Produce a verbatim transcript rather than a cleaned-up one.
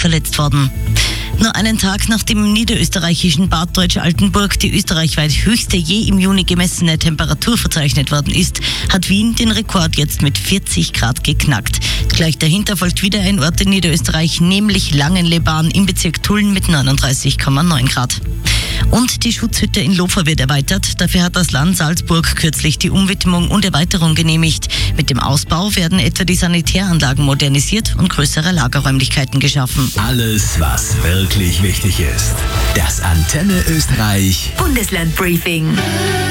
verletzt worden. Nur einen Tag nach dem im niederösterreichischen Bad Deutsch-Altenburg die österreichweit höchste je im Juni gemessene Temperatur verzeichnet worden ist, hat Wien den Rekord jetzt mit vierzig Grad geknackt. Gleich dahinter folgt wieder ein Ort in Niederösterreich, nämlich Langenleban im Bezirk Tulln mit neununddreißig Komma neun Grad. Und die Schutzhütte in Lofer wird erweitert. Dafür hat das Land Salzburg kürzlich die Umwidmung und Erweiterung genehmigt. Mit dem Ausbau werden etwa die Sanitäranlagen modernisiert und größere Lagerräumlichkeiten geschaffen. Alles, was wirklich wichtig ist. Das Antenne Österreich Bundesland Briefing.